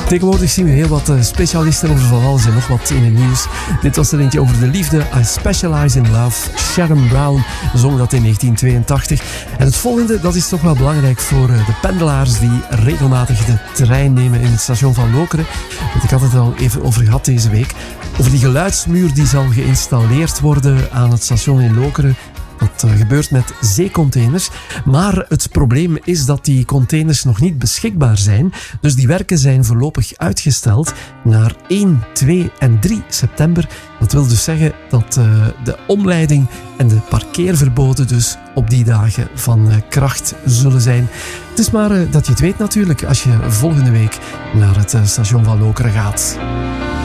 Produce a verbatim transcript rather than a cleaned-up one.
Tegenwoordig zien we heel wat specialisten over van alles en nog wat in het nieuws. Dit was er eentje over de liefde. I Specialize in Love. Sharon Brown zong dat in negentien tweeëntachtig. En het volgende, dat is toch wel belangrijk voor de pendelaars die regelmatig de trein nemen in het station van Lokeren. Want ik had het al even over gehad deze week. Over die geluidsmuur die zal geïnstalleerd worden aan het station in Lokeren. Dat gebeurt met zeecontainers. Maar het probleem is dat die containers nog niet beschikbaar zijn. Dus die werken zijn voorlopig uitgesteld naar één, twee en drie september. Dat wil dus zeggen dat uh, de omleiding en de parkeerverboden dus op die dagen van uh, kracht zullen zijn. Het is maar uh, dat je het weet natuurlijk als je volgende week naar het uh, station van Lokeren gaat.